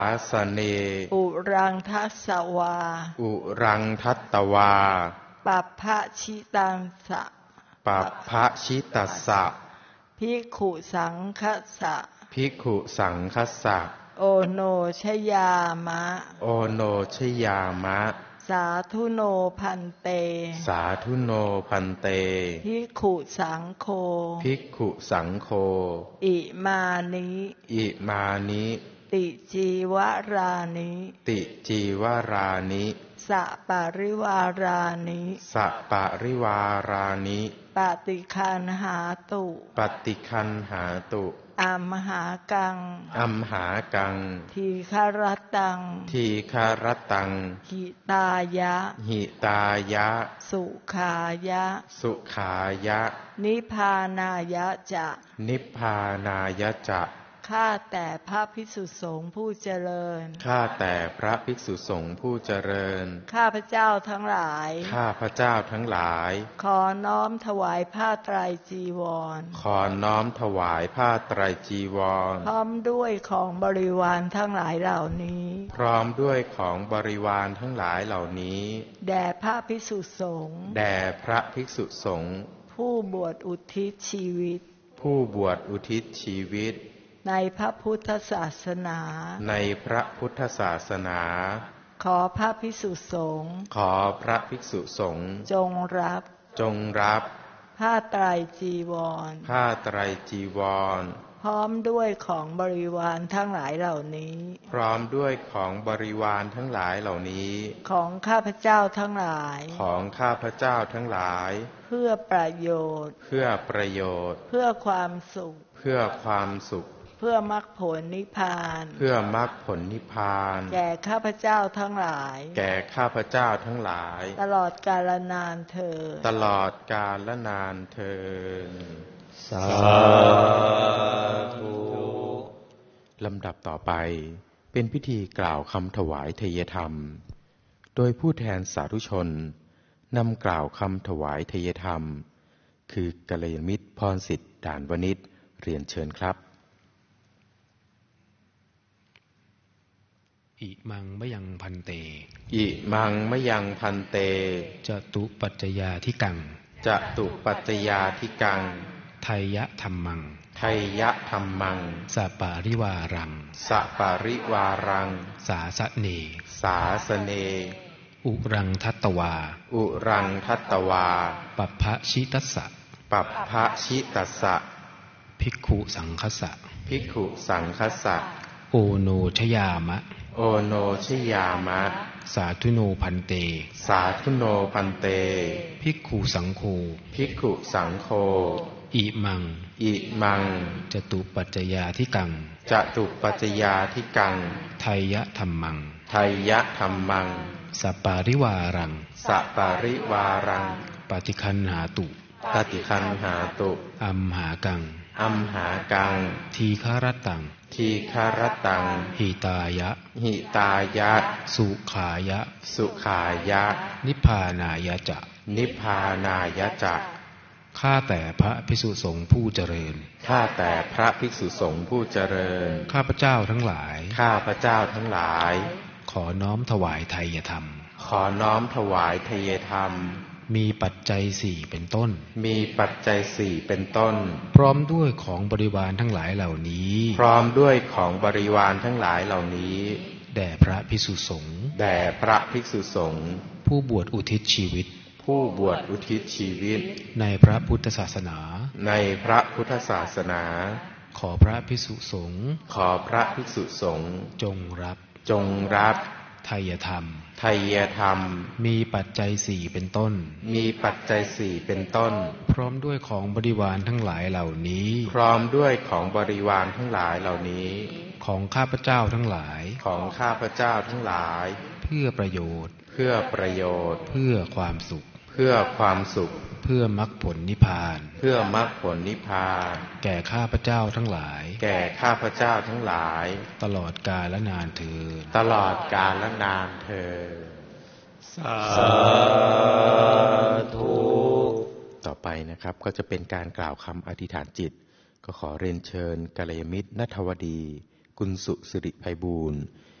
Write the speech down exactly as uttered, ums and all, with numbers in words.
อาสเนอุรังทัสสวาอุรังทัตตวาปัปพะชิตังสะปัปพะชิตัสสะภิกขุสังคัสสะภิกขุสังคัสสะโอโนชยามะโอโนชยามะสาธุโนพันเตสาธุโนพันเตภิกขุสังโฆภิกขุสังโฆอิมานิอิมานิติจีวรานิติจีวรานิสัปาริวารานิสัปาริวารานิปฏิคันหาตุปฏิคันหาตุอัมหากังอัมหากังทีฆรตังทีฆรตังหิตายะหิตายะสุขายะสุขายะนิพพานายะจะนิพพานายะจะข้าแต่พระภิกษุสงฆ์ผู้เจริญข้าแต่พระภิกษุสงฆ์ผู้เจริญข้าพเจ้าทั้งหลายข้าพเจ้าทั้งหลายขอน้อมถวายผ้าไตรจีวรขอน้อมถวายผ้าไตรจีวรพร้อมด้วยของบริวารทั้งหลายเหล่านี้พร้อมด้วยของบริวารทั้งหลายเหล่านี้แด่พระภิกษุสงฆ์แด่พระภิกษุสงฆ์ผู้บวชอุทิศชีวิตผู้บวชอุทิศชีวิตในพระพุทธศาสนาในพระพุทธศาสนาขอพระภิกษุสงฆ์ขอพระภิกษุสงฆ์จงรับจงรับผ้าไตรจีวรผ้าไตรจีวรพร้อมด้วยของบริวารทั้งหลายเหล่านี้พร้อมด้วยของบริวารทั้งหลายเหล่านี้ของข้าพเจ้าทั้งหลายของข้าพเจ้าทั้งหลายเพื่อประโยชน์เพื่อประโยชน์เพื่อความสุขเพื่อความสุขเพื่อมรรคผลนิพพานเพื่อมรรคผลนิพพานแก่ข้าพเจ้าทั้งหลายแก่ข้าพเจ้าทั้งหลายตลอดกาลนานเทอญตลอดกาลนานเทอญสาธุลำดับต่อไปเป็นพิธีกล่าวคำถวายเทยธรรมโดยผู้แทนสาธุชนนำกล่าวคำถวายเทยธรรมคือกัลยาณมิตรพรสิทธิ์ด่านวณิชเรียนเชิญครับอิมังมะยังพันเตอิมังมะยังพันเตจตุปัจจยาธิกังจตุปัจจยาธิกังไทยะธัมมังไทยะธัมมังสัปปาริวารังสัปปาริวารังสาสะเนสาสเนอุรังทัตตวาอุรังทัตตวาปัปพะชิตัสสะปัปพะชิตัสสะภิกขุสังคัสสะภิกขุสังคัสสะโอโนชยามะโอโนชยามะสาธุโนพันเตสาธุโนพันเตภิกขุสังโฆภิกขุสังโฆอิมังอิมังจตุปัจจยาธิกังจตุปัจจยาธิกังไทยะธัมมังไทยะธัมมังสัปปาริวารังสัปปาริวารังปฏิคันหาตุปฏิคันหาตุอัมหากังอัมหากังทีฆรตังทีฆรตังหิตายะหิตายะสุขายะสุขายะนิพพานายะจะนิพพานายะจะข้าแต่พระภิกษุสงฆ์ผู้เจริญข้าแต่พระภิกษุสงฆ์ผู้เจริญข้าพเจ้าทั้งหลายข้าพเจ้าทั้งหลายขอน้อมถวายไทยธรรมขอน้อมถวายไทยธรรมมีปัจจัยสี่เป็นต้นมีปัจจัยสี่เป็นต้นพร้อมด้วยของบริวารทั้งหลายเหล่านี้พร้อมด้วยของบริวารทั้งหลายเหล่านี้แด่พระภิกษุสงฆ์แด่พระภิกษุสงฆ์ผู้บวชอุทิศชีวิตผู้บวชอุทิศชีวิตในพระพุทธศาสนาในพระพุทธศาสนาขอพระภิกษุสงฆ์ขอพระภิกษุสงฆ์จงรับจงรับไทยธรรมไทยธรรมมีปัจจัยสี่เป็นต้นมีปัจจัยสี่เป็นต้นพร้อมด้วยของบริวารทั้งหลายเหล่านี้พร้อมด้วยของบริวารทั้งหลายเหล่านี้ของข้าพเจ้าทั้งหลายของข้าพเจ้าทั้งหลายเพื่อประโยชน์เพื่อประโยชน์เพื่อความสุขเพื่อความสุขเพื่อมรรคผลนิพพานเพื่อมรรคผลนิพพานแก่ข้าพเจ้าทั้งหลายแก่ข้าพเจ้าทั้งหลายตลอดกาลและนานเทอญตลอดกาลและนานเทอญสาธุต่อไปนะครับก็จะเป็นการกล่าวคำอธิษฐานจิตก็ขอเรียนเชิญกัลยาณมิตรณัฐวดีคุณสุสิริไพบูลย์